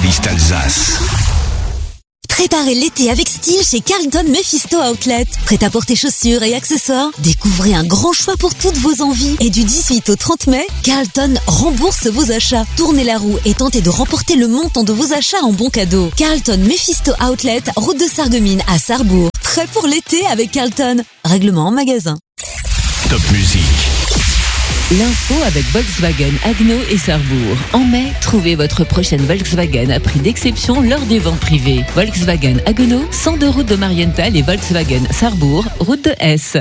playlist Alsace. Préparez l'été avec style chez Carlton Mephisto Outlet. Prêt-à-porter chaussures et accessoires, découvrez un grand choix pour toutes vos envies. Et du 18 au 30 mai, Carlton rembourse vos achats. Tournez la roue et tentez de remporter le montant de vos achats en bon cadeau. Carlton Mephisto Outlet, route de Sarreguemines à Sarrebourg. Prêt pour l'été avec Carlton. Règlement en magasin. Top musique. L'info avec Volkswagen Haguenau et Sarrebourg. En mai, trouvez votre prochaine Volkswagen à prix d'exception lors des ventes privées. Volkswagen Haguenau, 102 route de Marienthal et Volkswagen Sarrebourg, route de Hesse.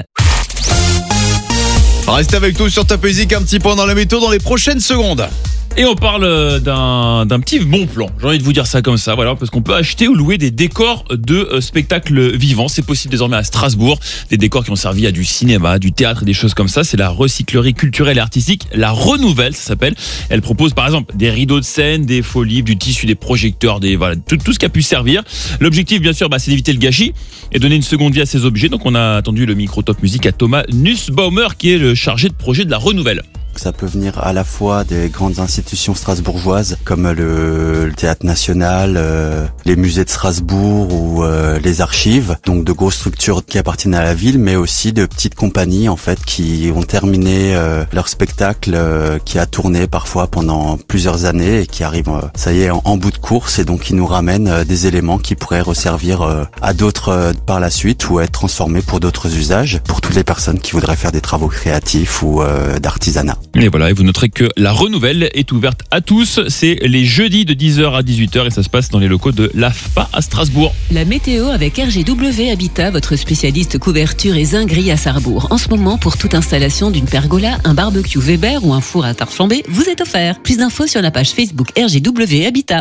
Restez avec nous sur Top Music, un petit point dans la météo dans les prochaines secondes. Et on parle d'un petit bon plan, j'ai envie de vous dire ça comme ça, voilà, parce qu'on peut acheter ou louer des décors de spectacles vivants. C'est possible désormais à Strasbourg, des décors qui ont servi à du cinéma, du théâtre et des choses comme ça. C'est la recyclerie culturelle et artistique, la Renouvelle, ça s'appelle. Elle propose par exemple des rideaux de scène, des faux livres, du tissu, des projecteurs, voilà, tout ce qui a pu servir. L'objectif, bien sûr, c'est d'éviter le gâchis et donner une seconde vie à ces objets. Donc on a attendu le micro Top Music à Thomas Nussbaumer, qui est le chargé de projet de la Renouvelle. Ça peut venir à la fois des grandes institutions strasbourgeoises comme le Théâtre National, les musées de Strasbourg ou les archives, donc de grosses structures qui appartiennent à la ville, mais aussi de petites compagnies en fait qui ont terminé leur spectacle qui a tourné parfois pendant plusieurs années et qui arrivent, ça y est, en bout de course, et donc qui nous ramènent des éléments qui pourraient resservir à d'autres par la suite ou être transformés pour d'autres usages, pour toutes les personnes qui voudraient faire des travaux créatifs ou d'artisanat. Et voilà, et vous noterez que la Renouvelle est ouverte à tous. C'est les jeudis de 10h à 18h et ça se passe dans les locaux de l'AFPA à Strasbourg. La météo avec RGW Habitat, votre spécialiste couverture et zinguerie à Sarrebourg. En ce moment, pour toute installation d'une pergola, un barbecue Weber ou un four à tarte flambée, vous est offert. Plus d'infos sur la page Facebook RGW Habitat.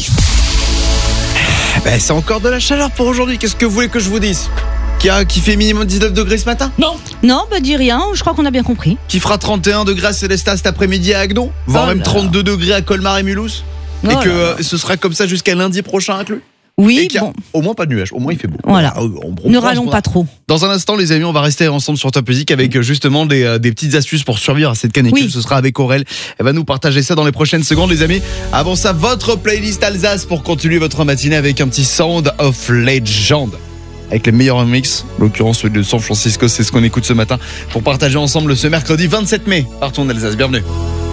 C'est encore de la chaleur pour aujourd'hui, qu'est-ce que vous voulez que je vous dise ? Qui fait minimum 19 degrés ce matin ? Non, dis rien, je crois qu'on a bien compris. Qui fera 31 degrés à Célestat cet après-midi à Haguenau ? Voire même 32 degrés à Colmar et Mulhouse ? Et que ce sera comme ça jusqu'à lundi prochain inclus ? Oui, et bon. Au moins pas de nuages, au moins il fait beau. Voilà. Ne râlons pas trop. Dans un instant, les amis, on va rester ensemble sur Top Music avec justement des petites astuces pour survivre à cette canicule. Oui. Ce sera avec Aurel. Elle va nous partager ça dans les prochaines secondes, les amis. Avant ça, votre playlist Alsace pour continuer votre matinée avec un petit Sound of Legend. Avec les meilleurs mix, en l'occurrence celui de San Francisco, c'est ce qu'on écoute ce matin pour partager ensemble ce mercredi 27 mai. Partons d'Alsace, bienvenue.